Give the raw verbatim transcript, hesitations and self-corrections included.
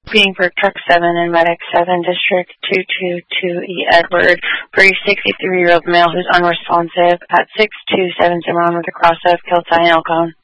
being for Truck seven in Medic seven, District two two two E Edward, for a sixty-three-year-old male who's unresponsive at six two seven Cimarron with a cross-up, killed Zion Alcone.